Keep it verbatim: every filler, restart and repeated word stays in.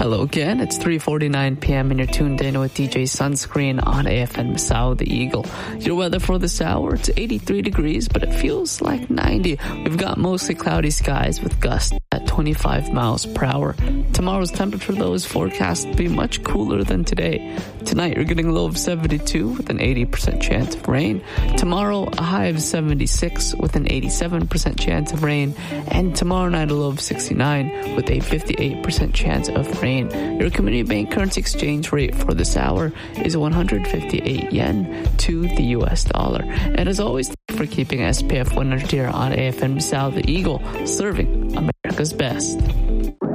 Hello again, it's three forty-nine p.m. and you're tuned in with D J Sunscreen on A F M Sao the Eagle. Your weather for this hour, it's eighty-three degrees, but it feels like ninety. We've got mostly cloudy skies with gusts at twenty-five miles per hour. Tomorrow's temperature, though, is forecast to be much cooler than today. Tonight, you're getting a low of seventy-two with an eighty percent chance of rain. Tomorrow, a high of seventy-six with an eighty-seven percent chance of rain. And tomorrow night, a low of sixty-nine with a fifty-eight percent chance of rain. Your community bank currency exchange rate for this hour is one hundred fifty-eight yen to the U S dollar. And as always, thank you for keeping S P F one hundred here on A F M Sao the Eagle, serving America's best.